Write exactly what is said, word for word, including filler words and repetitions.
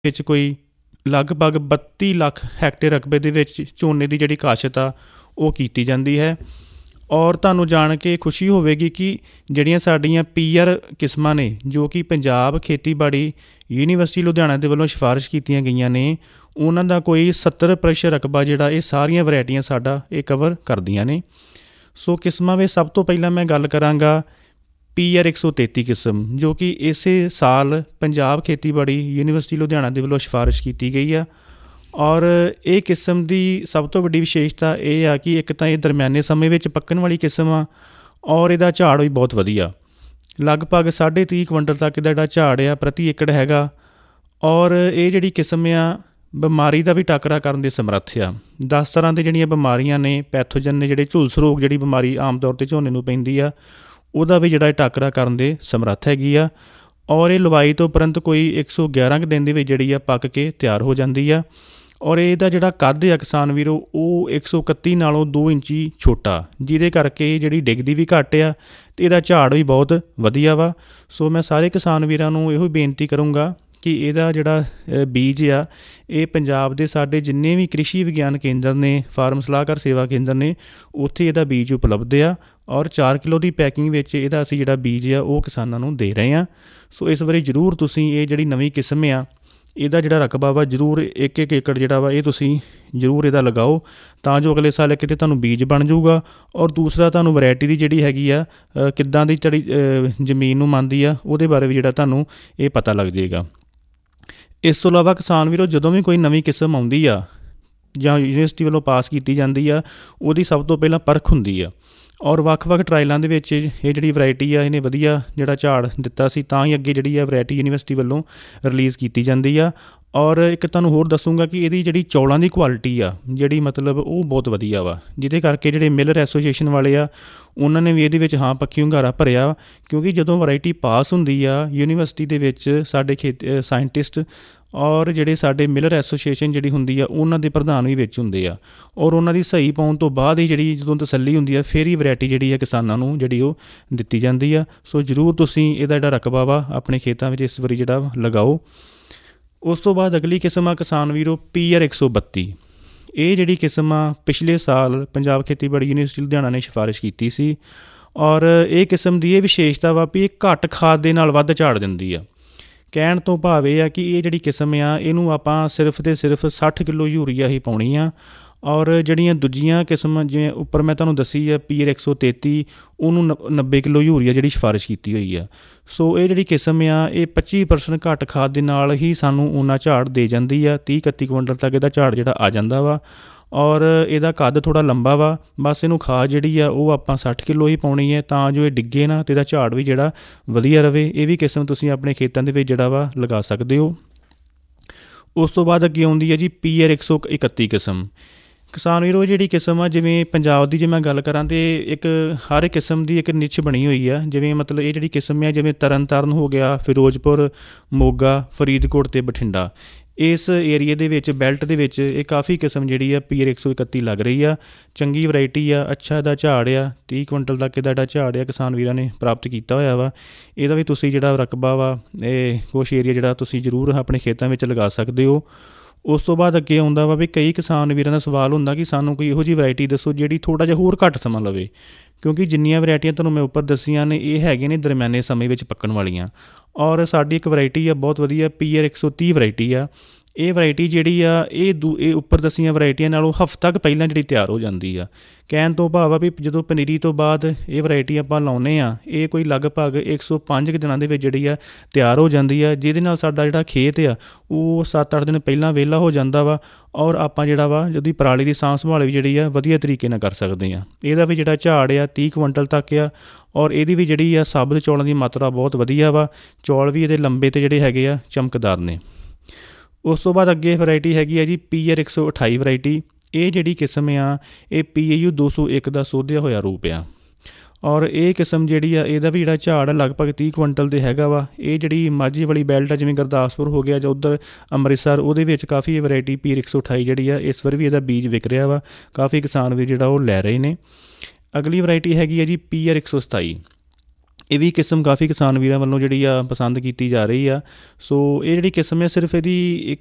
ਵਿੱਚ ਕੋਈ ਲਗਭਗ ਬੱਤੀ ਲੱਖ ਹੈਕਟੇਅਰ ਰਕਬੇ ਦੇ ਵਿੱਚ ਝੋਨੇ ਦੀ ਜਿਹੜੀ ਕਾਸ਼ਤ ਆ ਉਹ ਕੀਤੀ ਜਾਂਦੀ ਹੈ। ਔਰ ਤੁਹਾਨੂੰ ਜਾਣ ਕੇ ਖੁਸ਼ੀ ਹੋਵੇਗੀ ਕਿ ਜਿਹੜੀਆਂ ਸਾਡੀਆਂ ਪੀ ਆਰ ਕਿਸਮਾਂ ਨੇ ਜੋ ਕਿ ਪੰਜਾਬ ਖੇਤੀਬਾੜੀ ਯੂਨੀਵਰਸਿਟੀ ਲੁਧਿਆਣਾ ਦੇ ਵੱਲੋਂ ਸਿਫਾਰਿਸ਼ ਕੀਤੀਆਂ ਗਈਆਂ ਨੇ, ਉਹਨਾਂ ਦਾ ਕੋਈ ਸੱਤਰ ਪ੍ਰਤੀਸ਼ਤ ਰਕਬਾ ਜਿਹੜਾ ਇਹ ਸਾਰੀਆਂ ਵਰਾਇਟੀਆਂ ਸਾਡਾ ਇਹ ਕਵਰ ਕਰਦੀਆਂ ਨੇ। ਸੋ ਕਿਸਮਾਂ ਵਿੱਚ ਸਭ ਤੋਂ ਪਹਿਲਾਂ ਮੈਂ ਗੱਲ ਕਰਾਂਗਾ ਪੀ ਆਰ ਇੱਕ ਸੌ ਤੇਤੀ ਕਿਸਮ, ਜੋ ਕਿ ਇਸੇ ਸਾਲ ਪੰਜਾਬ ਖੇਤੀਬਾੜੀ ਯੂਨੀਵਰਸਿਟੀ ਲੁਧਿਆਣਾ ਦੇ ਵੱਲੋਂ ਸਿਫਾਰਿਸ਼ ਕੀਤੀ ਗਈ ਆ। ਔਰ ਇਹ ਕਿਸਮ ਦੀ ਸਭ ਤੋਂ ਵੱਡੀ ਵਿਸ਼ੇਸ਼ਤਾ ਇਹ ਆ ਕਿ ਇੱਕ ਤਾਂ ਇਹ ਦਰਮਿਆਨੇ ਸਮੇਂ ਵਿੱਚ ਪੱਕਣ ਵਾਲੀ ਕਿਸਮ ਆ ਔਰ ਇਹਦਾ ਝਾੜ ਵੀ ਬਹੁਤ ਵਧੀਆ, ਲਗਭਗ ਸਾਢੇ ਤੀਹ ਕੁਇੰਟਲ ਤੱਕ ਇਹਦਾ ਜਿਹੜਾ ਝਾੜ ਆ ਪ੍ਰਤੀ ਏਕੜ ਹੈਗਾ। ਔਰ ਇਹ ਜਿਹੜੀ ਕਿਸਮ ਆ ਬਿਮਾਰੀ ਦਾ ਵੀ ਟਾਕਰਾ ਕਰਨ ਦੇ ਸਮਰੱਥ ਆ। ਦਸ ਤਰ੍ਹਾਂ ਦੇ ਜਿਹੜੀਆਂ ਬਿਮਾਰੀਆਂ ਨੇ ਪੈਥੋਜਨ ਨੇ, ਜਿਹੜੇ ਝੁਲਸ ਰੋਗ ਜਿਹੜੀ ਬਿਮਾਰੀ ਆਮ ਤੌਰ 'ਤੇ ਝੋਨੇ ਨੂੰ ਪੈਂਦੀ ਆ, ਉਹਦਾ ਵੀ ਜਿਹੜਾ ਟਾਕਰਾ ਕਰਨ ਦੇ ਸਮਰੱਥ ਹੈਗੀ ਆ। ਔਰ ਇਹ ਲਵਾਈ ਤੋਂ ਉਪਰੰਤ ਕੋਈ ਇੱਕ ਸੌ ਗਿਆਰਾਂ ਕੁ ਦਿਨ ਦੇ ਵਿੱਚ ਜਿਹੜੀ ਆ ਪੱਕ ਕੇ ਤਿਆਰ ਹੋ ਜਾਂਦੀ ਆ। ਔਰ ਇਹਦਾ ਜਿਹੜਾ ਕੱਦ ਆ ਕਿਸਾਨ ਵੀਰੋ ਉਹ ਇੱਕ ਸੌ ਇਕੱਤੀ ਨਾਲੋਂ ਦੋ ਇੰਚੀ ਛੋਟਾ, ਜਿਹਦੇ ਕਰਕੇ ਜਿਹੜੀ ਡਿੱਗਦੀ ਵੀ ਘੱਟ ਆ ਅਤੇ ਇਹਦਾ ਝਾੜ ਵੀ ਬਹੁਤ ਵਧੀਆ ਵਾ। ਸੋ ਮੈਂ ਸਾਰੇ ਕਿਸਾਨ ਵੀਰਾਂ ਨੂੰ ਇਹੋ ਬੇਨਤੀ ਕਰੂੰਗਾ ਕਿ ਇਹਦਾ ਜਿਹੜਾ ਬੀਜ ਆ ਇਹ ਪੰਜਾਬ ਦੇ ਸਾਡੇ ਜਿੰਨੇ ਵੀ ਕ੍ਰਿਸ਼ੀ ਵਿਗਿਆਨ ਕੇਂਦਰ ਨੇ, ਫਾਰਮ ਸਲਾਹਕਾਰ ਸੇਵਾ ਕੇਂਦਰ ਨੇ, ਉੱਥੇ ਇਹਦਾ ਬੀਜ ਉਪਲਬਧ ਆ। ਔਰ ਚਾਰ ਕਿਲੋ ਦੀ ਪੈਕਿੰਗ ਵਿੱਚ ਇਹਦਾ ਅਸੀਂ ਜਿਹੜਾ ਬੀਜ ਆ ਉਹ ਕਿਸਾਨਾਂ ਨੂੰ ਦੇ ਰਹੇ ਹਾਂ। ਸੋ ਇਸ ਵਾਰੀ ਜ਼ਰੂਰ ਤੁਸੀਂ ਇਹ ਜਿਹੜੀ ਨਵੀਂ ਕਿਸਮ ਆ ਇਹਦਾ ਜਿਹੜਾ ਰਕਬਾ ਵਾ ਜ਼ਰੂਰ ਇੱਕ ਇੱਕ ਏਕੜ ਜਿਹੜਾ ਵਾ ਇਹ ਤੁਸੀਂ ਜ਼ਰੂਰ ਇਹਦਾ ਲਗਾਓ, ਤਾਂ ਜੋ ਅਗਲੇ ਸਾਲ ਕਿਤੇ ਤੁਹਾਨੂੰ ਬੀਜ ਬਣ ਜਾਊਗਾ। ਔਰ ਦੂਸਰਾ ਤੁਹਾਨੂੰ ਵਰਾਇਟੀ ਦੀ ਜਿਹੜੀ ਹੈਗੀ ਆ ਕਿੱਦਾਂ ਦੀ ਜਿਹੜੀ ਜ਼ਮੀਨ ਨੂੰ ਮੰਨਦੀ ਆ ਉਹਦੇ ਬਾਰੇ ਵੀ ਜਿਹੜਾ ਤੁਹਾਨੂੰ ਇਹ ਪਤਾ ਲੱਗ ਜਾਏਗਾ। ਇਸ ਤੋਂ ਇਲਾਵਾ ਕਿਸਾਨ ਵੀਰੋ ਜਦੋਂ ਵੀ ਕੋਈ ਨਵੀਂ ਕਿਸਮ ਆਉਂਦੀ ਆ ਜਾਂ ਯੂਨੀਵਰਸਿਟੀ ਵੱਲੋਂ ਪਾਸ ਕੀਤੀ ਜਾਂਦੀ ਆ, ਉਹਦੀ ਸਭ ਤੋਂ ਪਹਿਲਾਂ ਪਰਖ ਹੁੰਦੀ ਆ। ਔਰ ਵੱਖ-ਵੱਖ ਟਰਾਇਲਾਂ ਦੇ ਵਿੱਚ ਇਹ ਜਿਹੜੀ ਵਰਾਇਟੀ ਆ ਇਹਨੇ ਵਧੀਆ ਜਿਹੜਾ ਝਾੜ ਦਿੱਤਾ ਸੀ, ਤਾਂ ਹੀ ਅੱਗੇ ਜਿਹੜੀ ਆ ਵਰਾਇਟੀ ਯੂਨੀਵਰਸਿਟੀ ਵੱਲੋਂ ਰਿਲੀਜ਼ ਕੀਤੀ ਜਾਂਦੀ ਆ। ਔਰ ਇੱਕ ਤੁਹਾਨੂੰ ਹੋਰ ਦੱਸੂੰਗਾ ਕਿ ਇਹਦੀ ਜਿਹੜੀ ਚੌਲਾਂ ਦੀ ਕੁਆਲਿਟੀ ਆ ਜਿਹੜੀ ਮਤਲਬ ਉਹ ਬਹੁਤ ਵਧੀਆ ਵਾ, ਜਿਹਦੇ ਕਰਕੇ ਜਿਹੜੇ ਮਿਲਰ ਐਸੋਸੀਏਸ਼ਨ ਵਾਲੇ ਆ ਉਹਨਾਂ ਨੇ ਵੀ ਇਹਦੇ ਵਿੱਚ ਹਾਂ ਪੱਖੀ ਹੁੰਗਾਰਾ ਭਰਿਆ। ਕਿਉਂਕਿ ਜਦੋਂ ਵਰਾਇਟੀ ਪਾਸ ਹੁੰਦੀ ਆ ਯੂਨੀਵਰਸਿਟੀ ਦੇ ਵਿੱਚ ਸਾਡੇ ਖੇਤ ਸਾਇੰਟਿਸਟ ਔਰ ਜਿਹੜੇ ਸਾਡੇ ਮਿਲਰ ਐਸੋਸੀਏਸ਼ਨ ਜਿਹੜੀ ਹੁੰਦੀ ਆ ਉਹਨਾਂ ਦੇ ਪ੍ਰਧਾਨ ਵੀ ਵਿੱਚ ਹੁੰਦੇ ਆ। ਔਰ ਉਹਨਾਂ ਦੀ ਸਹੀ ਪਾਉਣ ਤੋਂ ਬਾਅਦ ਹੀ ਜਿਹੜੀ ਜਦੋਂ ਤਸੱਲੀ ਹੁੰਦੀ ਆ ਫਿਰ ਹੀ ਵਰਾਇਟੀ ਜਿਹੜੀ ਆ ਕਿਸਾਨਾਂ ਨੂੰ ਜਿਹੜੀ ਉਹ ਦਿੱਤੀ ਜਾਂਦੀ ਆ। ਸੋ ਜ਼ਰੂਰ ਤੁਸੀਂ ਇਹਦਾ ਜਿਹੜਾ ਰਕਬਾ ਵਾ ਆਪਣੇ ਖੇਤਾਂ ਵਿੱਚ ਇਸ ਵਾਰੀ ਜਿਹੜਾ ਲਗਾਓ। ਉਸ ਤੋਂ ਬਾਅਦ ਅਗਲੀ ਕਿਸਮ ਆ ਕਿਸਾਨ ਵੀਰੋ ਪੀ ਆਰ ਇੱਕ ਸੌ ਬੱਤੀ। ਇਹ ਜਿਹੜੀ ਕਿਸਮ ਆ ਪਿਛਲੇ ਸਾਲ ਪੰਜਾਬ ਖੇਤੀਬਾੜੀ ਯੂਨੀਵਰਸਿਟੀ ਲੁਧਿਆਣਾ ਨੇ ਸਿਫਾਰਿਸ਼ ਕੀਤੀ ਸੀ। ਔਰ ਇਹ ਕਿਸਮ ਦੀ ਇਹ ਵਿਸ਼ੇਸ਼ਤਾ ਵਾ ਵੀ ਇਹ ਘੱਟ ਖਾਦ ਦੇ ਨਾਲ ਵੱਧ ਝਾੜ ਦਿੰਦੀ ਆ। ਕਹਿਣ ਤੋਂ ਭਾਵ ਇਹ ਆ ਕਿ ਇਹ ਜਿਹੜੀ ਕਿਸਮ ਆ ਇਹਨੂੰ ਆਪਾਂ ਸਿਰਫ ਅਤੇ ਸਿਰਫ ਸੱਠ ਕਿਲੋ ਯੂਰੀਆ ਹੀ ਪਾਉਣੀ ਆ। ਔਰ ਜਿਹੜੀਆਂ ਦੂਜੀਆਂ ਕਿਸਮਾਂ ਜਿਵੇਂ ਉੱਪਰ ਮੈਂ ਤੁਹਾਨੂੰ ਦੱਸੀ ਆ ਪੀ ਆਰ ਇੱਕ ਸੌ ਤੇਤੀ, ਉਹਨੂੰ ਨ ਨੱਬੇ ਕਿਲੋ ਯੂਰੀਆ ਜਿਹੜੀ ਸਿਫਾਰਿਸ਼ ਕੀਤੀ ਹੋਈ ਆ। ਸੋ ਇਹ ਜਿਹੜੀ ਕਿਸਮ ਆ ਇਹ ਪੱਚੀ ਪਰਸੈਂਟ ਘੱਟ ਖਾਦ ਦੇ ਨਾਲ ਹੀ ਸਾਨੂੰ ਓਨਾ ਝਾੜ ਦੇ ਜਾਂਦੀ ਆ। ਤੀਹ ਇਕੱਤੀ ਕੁਇੰਟਲ ਤੱਕ ਇਹਦਾ ਝਾੜ ਜਿਹੜਾ ਆ ਜਾਂਦਾ ਵਾ। ਔਰ ਇਹਦਾ ਕੱਦ ਥੋੜ੍ਹਾ ਲੰਬਾ ਵਾ। ਬਸ ਇਹਨੂੰ ਖਾਦ ਜਿਹੜੀ ਆ ਉਹ ਆਪਾਂ ਸੱਠ ਕਿਲੋ ਹੀ ਪਾਉਣੀ ਹੈ ਤਾਂ ਜੋ ਇਹ ਡਿੱਗੇ ਨਾ ਅਤੇ ਇਹਦਾ ਝਾੜ ਵੀ ਜਿਹੜਾ ਵਧੀਆ ਰਹੇ। ਇਹ ਵੀ ਕਿਸਮ ਤੁਸੀਂ ਆਪਣੇ ਖੇਤਾਂ ਦੇ ਵਿੱਚ ਜਿਹੜਾ ਵਾ ਲਗਾ ਸਕਦੇ ਹੋ। ਉਸ ਤੋਂ ਬਾਅਦ ਅੱਗੇ ਆਉਂਦੀ ਹੈ ਜੀ ਪੀ ਆਰ ਇੱਕ ਸੌ ਇਕੱਤੀ ਕਿਸਮ। ਕਿਸਾਨ ਵੀਰੋ ਜਿਹੜੀ ਕਿਸਮ ਆ ਜਿਵੇਂ ਪੰਜਾਬ ਦੀ ਜੇ ਮੈਂ ਗੱਲ ਕਰਾਂ ਤਾਂ ਇੱਕ ਹਰ ਕਿਸਮ ਦੀ ਇੱਕ ਨਿੱਛ ਬਣੀ ਹੋਈ ਆ। ਜਿਵੇਂ ਮਤਲਬ ਇਹ ਜਿਹੜੀ ਕਿਸਮ ਆ ਜਿਵੇਂ ਤਰਨ ਤਾਰਨ ਹੋ ਗਿਆ, ਫਿਰੋਜ਼ਪੁਰ, ਮੋਗਾ, ਫਰੀਦਕੋਟ ਅਤੇ ਬਠਿੰਡਾ, ਇਸ ਏਰੀਏ ਦੇ ਵਿੱਚ ਬੈਲਟ ਦੇ ਵਿੱਚ ਇਹ ਕਾਫੀ ਕਿਸਮ ਜਿਹੜੀ ਆ ਪੀ ਆਰ ਇੱਕ ਸੌ ਇਕੱਤੀ ਲੱਗ ਰਹੀ ਆ। ਚੰਗੀ ਵਰਾਇਟੀ ਆ, ਅੱਛਾ ਇਹਦਾ ਝਾੜ ਆ, ਤੀਹ ਕੁਇੰਟਲ ਤੱਕ ਇਹਦਾ ਜਿਹੜਾ ਝਾੜ ਆ ਕਿਸਾਨ ਵੀਰਾਂ ਨੇ ਪ੍ਰਾਪਤ ਕੀਤਾ ਹੋਇਆ ਵਾ। ਇਹਦਾ ਵੀ ਤੁਸੀਂ ਜਿਹੜਾ ਰਕਬਾ ਵਾ ਇਹ ਕੁਛ ਏਰੀਆ ਜਿਹੜਾ ਤੁਸੀਂ ਜ਼ਰੂਰ ਆਪਣੇ ਖੇਤਾਂ ਵਿੱਚ ਲਗਾ ਸਕਦੇ ਹੋ। ਉਸ ਤੋਂ ਬਾਅਦ ਅੱਗੇ ਆਉਂਦਾ ਵਾ ਵੀ ਕਈ ਕਿਸਾਨ ਵੀਰਾਂ ਦਾ ਸਵਾਲ ਹੁੰਦਾ ਕਿ ਸਾਨੂੰ ਕੋਈ ਇਹੋ ਜਿਹੀ ਵਰਾਇਟੀ ਦੱਸੋ ਜਿਹੜੀ ਥੋੜ੍ਹਾ ਜਿਹਾ ਹੋਰ ਘੱਟ ਸਮਾਂ ਲਵੇ, ਕਿਉਂਕਿ ਜਿੰਨੀਆਂ ਵਰਾਇਟੀਆਂ ਤੁਹਾਨੂੰ ਮੈਂ ਉੱਪਰ ਦੱਸੀਆਂ ਨੇ ਇਹ ਹੈਗੀਆਂ ਨੇ ਦਰਮਿਆਨੇ ਸਮੇਂ ਵਿੱਚ ਪੱਕਣ ਵਾਲੀਆਂ। ਔਰ ਸਾਡੀ ਇੱਕ ਵਰਾਇਟੀ ਆ ਬਹੁਤ ਵਧੀਆ ਪੀ ਆਰ ਇੱਕ ਸੌ ਤੀਹ ਵਰਾਇਟੀ ਆ। ਇਹ ਵਰਾਇਟੀ ਜਿਹੜੀ ਆ ਇਹ ਦੂ ਇਹ ਉੱਪਰ ਦੱਸੀਆਂ ਵਰਾਇਟੀਆਂ ਨਾਲੋਂ ਹਫ਼ਤਾ ਕੁ ਪਹਿਲਾਂ ਜਿਹੜੀ ਤਿਆਰ ਹੋ ਜਾਂਦੀ ਆ। ਕਹਿਣ ਤੋਂ ਭਾਵ ਆ ਵੀ ਜਦੋਂ ਪਨੀਰੀ ਤੋਂ ਬਾਅਦ ਇਹ ਵਰਾਇਟੀ ਆਪਾਂ ਲਾਉਂਦੇ ਹਾਂ ਇਹ ਕੋਈ ਲਗਭਗ ਇੱਕ ਸੌ ਪੰਜ ਕੁ ਦਿਨਾਂ ਦੇ ਵਿੱਚ ਜਿਹੜੀ ਆ ਤਿਆਰ ਹੋ ਜਾਂਦੀ ਆ, ਜਿਹਦੇ ਨਾਲ ਸਾਡਾ ਜਿਹੜਾ ਖੇਤ ਆ ਉਹ ਸੱਤ ਅੱਠ ਦਿਨ ਪਹਿਲਾਂ ਵਿਹਲਾ ਹੋ ਜਾਂਦਾ ਵਾ। ਔਰ ਆਪਾਂ ਜਿਹੜਾ ਵਾ ਉਹਦੀ ਪਰਾਲੀ ਦੀ ਸਾਂਭ ਸੰਭਾਲ ਵੀ ਜਿਹੜੀ ਆ ਵਧੀਆ ਤਰੀਕੇ ਨਾਲ ਕਰ ਸਕਦੇ ਹਾਂ। ਇਹਦਾ ਵੀ ਜਿਹੜਾ ਝਾੜ ਆ ਤੀਹ ਕੁਇੰਟਲ ਤੱਕ ਆ। ਔਰ ਇਹਦੀ ਵੀ ਜਿਹੜੀ ਆ ਸਾਬਤ ਚੌਲਾਂ ਦੀ ਮਾਤਰਾ ਬਹੁਤ ਵਧੀਆ ਵਾ। ਚੌਲ ਵੀ ਇਹਦੇ ਲੰਬੇ ਅਤੇ ਜਿਹੜੇ ਹੈਗੇ ਆ ਚਮਕਦਾਰ ਨੇ। ਉਸ ਤੋਂ ਬਾਅਦ ਅੱਗੇ ਵਰਾਇਟੀ ਹੈਗੀ ਆ ਜੀ ਪੀ ਆਰ ਇੱਕ ਸੌ ਅਠਾਈ ਵਰਾਇਟੀ। ਇਹ ਜਿਹੜੀ ਕਿਸਮ ਆ ਇਹ ਪੀ ਏ ਯੂ ਦੋ ਸੌ ਇੱਕ ਦਾ ਸੋਧਿਆ ਹੋਇਆ ਰੂਪ ਆ। ਔਰ ਇਹ ਕਿਸਮ ਜਿਹੜੀ ਆ ਇਹਦਾ ਵੀ ਜਿਹੜਾ ਝਾੜ ਲਗਭਗ ਤੀਹ ਕੁਇੰਟਲ ਦੇ ਹੈਗਾ ਵਾ। ਇਹ ਜਿਹੜੀ ਮਾਝੇ ਵਾਲੀ ਬੈਲਟ ਆ ਜਿਵੇਂ ਗੁਰਦਾਸਪੁਰ ਹੋ ਗਿਆ ਜਾਂ ਉੱਧਰ ਅੰਮ੍ਰਿਤਸਰ, ਉਹਦੇ ਵਿੱਚ ਕਾਫੀ ਵਰਾਇਟੀ ਪੀ ਆਰ ਇੱਕ ਸੌ ਅਠਾਈ ਜਿਹੜੀ ਆ ਇਸ ਵਾਰ ਵੀ ਇਹਦਾ ਬੀਜ ਵਿਕ ਰਿਹਾ ਵਾ। ਕਾਫੀ ਕਿਸਾਨ ਵੀ ਜਿਹੜਾ ਉਹ ਲੈ ਰਹੇ ਨੇ। ਅਗਲੀ ਵਰਾਇਟੀ ਹੈਗੀ ਆ ਜੀ ਪੀ ਆਰ ਇੱਕ ਸੌ ਸਤਾਈ। ਇਹ ਵੀ ਕਿਸਮ ਕਾਫੀ ਕਿਸਾਨ ਵੀਰਾਂ ਵੱਲੋਂ ਜਿਹੜੀ ਆ ਪਸੰਦ ਕੀਤੀ ਜਾ ਰਹੀ ਆ। ਸੋ ਇਹ ਜਿਹੜੀ ਕਿਸਮ ਹੈ ਸਿਰਫ ਇਹਦੀ ਇੱਕ